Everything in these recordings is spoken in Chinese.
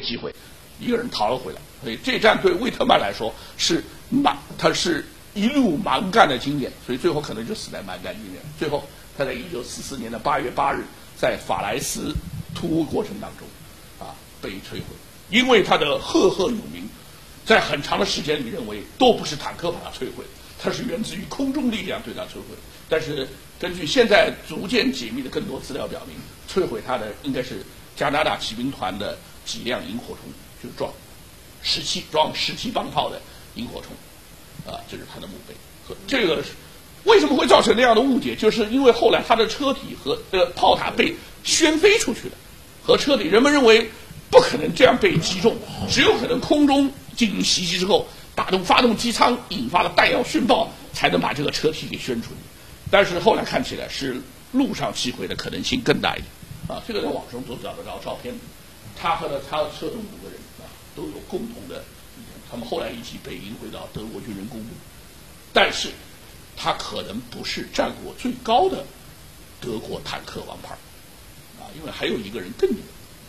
机会，一个人逃了回来。所以这战对魏特曼来说他是一路蛮干的经验，所以最后可能就死在蛮干经验。最后他在1944年8月8日在法莱斯突兀过程当中被摧毁，因为他的赫赫有名，在很长的时间里认为都不是坦克把他摧毁，它是源自于空中力量对他摧毁。但是根据现在逐渐解密的更多资料表明，摧毁他的应该是加拿大骑兵团的几辆萤火虫，就是装17磅炮的萤火虫，这是他的墓碑。这个为什么会造成那样的误解？就是因为后来他的车体和炮塔被掀飞出去了，和车体人们认为不可能这样被击中，只有可能空中进行袭击之后，发动机舱，引发了弹药殉爆，才能把这个车体给宣出去。但是后来看起来是陆上击毁的可能性更大一点。这个在网上都找得到照片，他和他车中5个人都有共同的，他们后来一起被引回到德国军人公墓。但是他可能不是战果最高的德国坦克王牌因为还有一个人更牛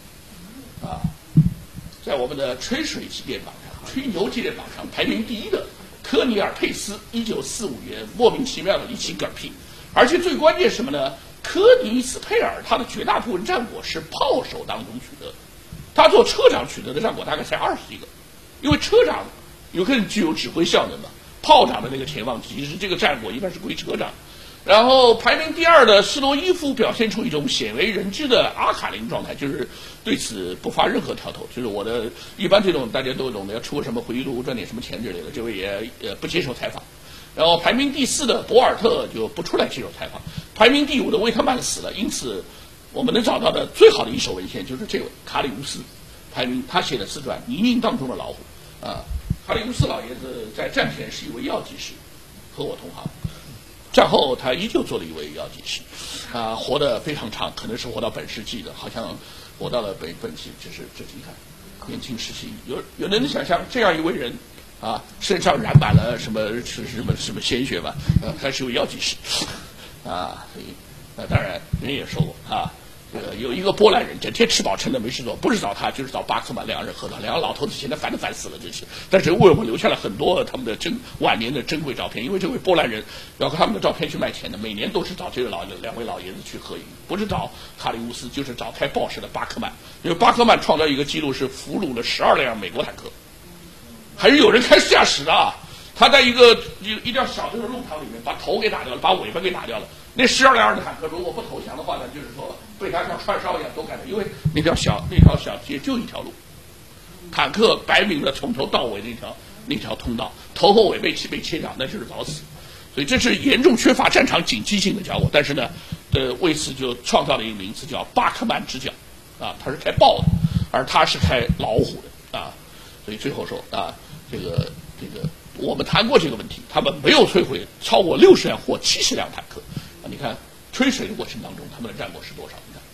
在我们的吹水纪念榜上、吹牛纪念榜上排名第一的科尼尔佩斯，1945年莫名其妙的一起嗝屁，而且最关键是什么呢？科尼斯佩尔他的绝大部分战果是炮手当中取得的，他做车长取得的战果大概才20几个，因为车长有更具有指挥效能嘛，炮长的那个前望其实这个战果一般是归车长。然后排名第2的施罗伊夫表现出一种鲜为人知的阿卡林状态，就是对此不发任何挑头，就是我的一般这种大家都懂的，要出个什么回忆录赚点什么钱之类的，这位也不接受采访。然后排名第4的博尔特就不出来接受采访，排名第5的魏特曼死了，因此我们能找到的最好的一手文献就是这位卡里乌斯，他写的自传《泥泞当中的老虎》卡里乌斯老爷子在战前是一位药剂师，和我同行。战后他依旧做了一位药剂师，活得非常长，可能是活到本世纪的，好像活到了本纪，这你看，年轻时期有人能想象这样一位人身上染满了什么鲜血吧？还是位药剂师所以当然人也说过有一个波兰人整天吃饱撑的没事做，不是找他就是找巴克曼，两个人喝到，两个老头子现在烦死了，真是。但是为我们留下了很多他们的晚年的珍贵照片，因为这位波兰人要和他们的照片去卖钱的，每年都是找这两位老爷子去合影，不是找卡里乌斯，就是找开报社的巴克曼，因为巴克曼创造一个记录是俘虏了12辆美国坦克，还是有人开驾驶的他在一条小的路旁里面把头给打掉了，把尾巴给打掉了。那12辆坦克如果不投降的话呢，就是说被他像串烧一样都干掉，因为那条小街就一条路，坦克白明的从头到尾那条通道，头和尾被切掉，那就是早死。所以这是严重缺乏战场警惕性的家伙。但是呢，为此就创造了一个名词叫巴克曼之角他是开豹的，而他是开老虎的所以最后说这个我们谈过这个问题，他们没有摧毁超过60辆或70辆坦克你看吹水的过程当中他们的战果是多少？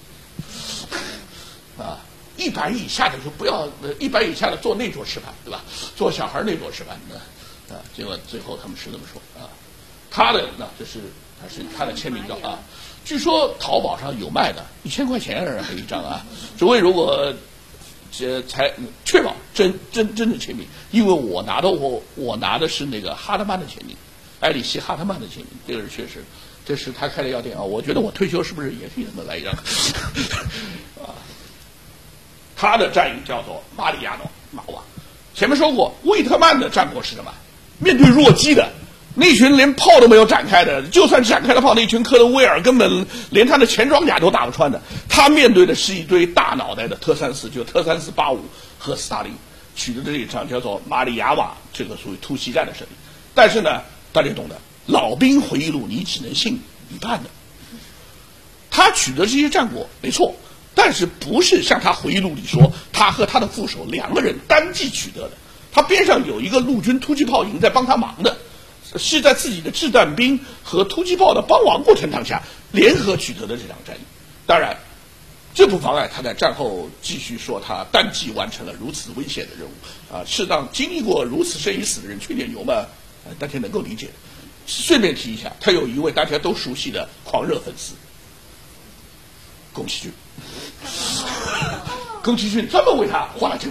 你看100以下的就不要100以下的做那桌吃饭，对吧？做小孩那桌吃饭结果最后他们是这么说他的这是他的签名照据说淘宝上有卖的，1000块钱一张诸位如果才确保真的签名，因为我拿的是那个哈特曼的签名，埃里希哈特曼的签名，这个是确实，这是他开的药店我觉得我退休是不是也可以这么来一张他的战役叫做马里亚诺马瓦。前面说过，魏特曼的战果是什么？面对弱鸡的那群连炮都没有展开的，就算展开了炮，那群科伦威尔根本连他的前装甲都打不穿的。他面对的是一堆大脑袋的特34，就特3485和斯大林取得的这一场叫做马里亚瓦，这个属于突袭战的胜利。但是呢，大家懂得，老兵回忆录你只能信一半的。他取得这些战果没错，但是不是像他回忆录里说他和他的副手2个人单骑取得的，他边上有一个陆军突击炮营在帮他忙的，是在自己的掷弹兵和突击炮的帮忙过程当下联合取得的这场战役。当然这不妨碍他在战后继续说他单骑完成了如此危险的任务适当经历过如此生与死的人吹点牛嘛大家能够理解的。顺便提一下，他有一位大家都熟悉的狂热粉丝宫崎骏，宫崎骏专门为他画了这